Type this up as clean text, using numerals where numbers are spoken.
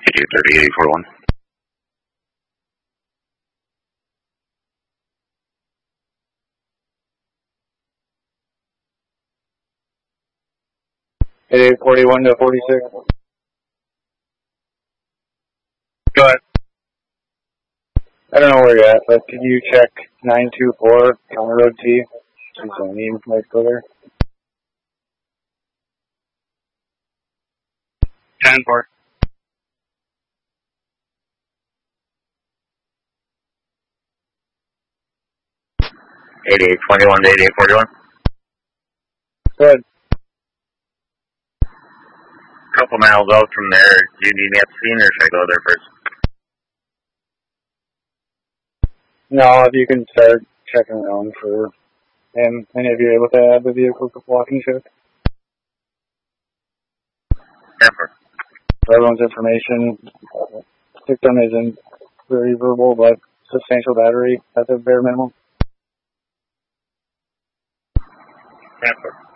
308041. Hey, 41 to 46. Go ahead. I don't know where you're at, but can you check 924 County Road T? Please don't need to go there. 10-4. $8821 to $8841. Go ahead. Couple miles out from there. Do you need me at the scene or should I go there first? No, if you can start checking around for him, and if you're able to add the vehicle to walking shift. 10-4. For everyone's information, victim isn't very verbal, but substantial battery at the bare minimum. 10-4.